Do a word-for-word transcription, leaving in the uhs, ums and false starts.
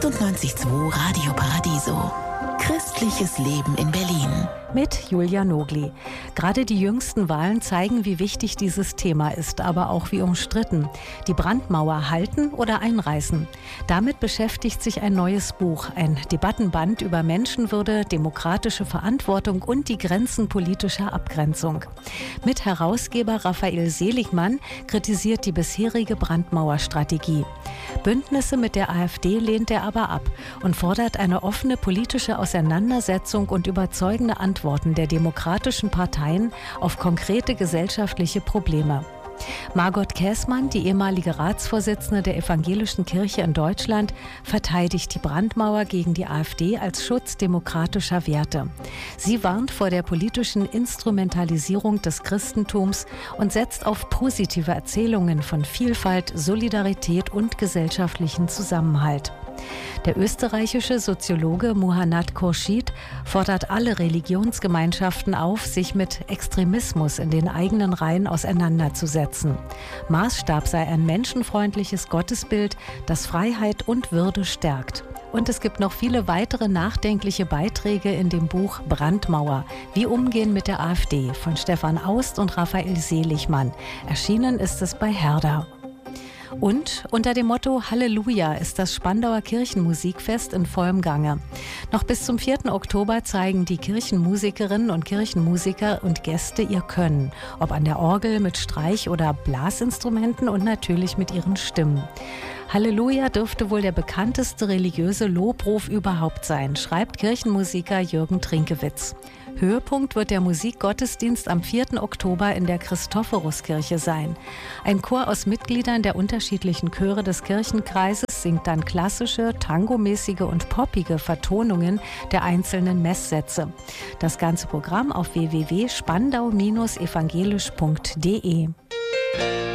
achtundneunzig Komma zwei Radio Paradiso. Christliches Leben in Berlin. Mit Julia Nogli. Gerade die jüngsten Wahlen zeigen, wie wichtig dieses Thema ist, aber auch wie umstritten. Die Brandmauer halten oder einreißen? Damit beschäftigt sich ein neues Buch, ein Debattenband über Menschenwürde, demokratische Verantwortung und die Grenzen politischer Abgrenzung. Mit Herausgeber Raphael Seligmann kritisiert die bisherige Brandmauerstrategie. Bündnisse mit der AfD lehnt er aber ab und fordert eine offene politische Auseinandersetzung und überzeugende Antworten der demokratischen Parteien auf konkrete gesellschaftliche Probleme. Margot Käßmann, die ehemalige Ratsvorsitzende der Evangelischen Kirche in Deutschland, verteidigt die Brandmauer gegen die AfD als Schutz demokratischer Werte. Sie warnt vor der politischen Instrumentalisierung des Christentums und setzt auf positive Erzählungen von Vielfalt, Solidarität und gesellschaftlichen Zusammenhalt. Der österreichische Soziologe Muhannad Khurshid fordert alle Religionsgemeinschaften auf, sich mit Extremismus in den eigenen Reihen auseinanderzusetzen. Maßstab sei ein menschenfreundliches Gottesbild, das Freiheit und Würde stärkt. Und es gibt noch viele weitere nachdenkliche Beiträge in dem Buch Brandmauer. Wie umgehen mit der AfD von Stefan Aust und Raphael Seligmann. Erschienen ist es bei Herder. Und unter dem Motto Halleluja ist das Spandauer Kirchenmusikfest in vollem Gange. Noch bis zum vierten Oktober zeigen die Kirchenmusikerinnen und Kirchenmusiker und Gäste ihr Können. Ob an der Orgel, mit Streich- oder Blasinstrumenten und natürlich mit ihren Stimmen. Halleluja dürfte wohl der bekannteste religiöse Lobruf überhaupt sein, schreibt Kirchenmusiker Jürgen Trinkewitz. Höhepunkt wird der Musikgottesdienst am vierten Oktober in der Christophoruskirche sein. Ein Chor aus Mitgliedern der unterschiedlichen Chöre des Kirchenkreises singt dann klassische, tangomäßige und poppige Vertonungen der einzelnen Messsätze. Das ganze Programm auf w w w punkt spandau Bindestrich evangelisch punkt d e.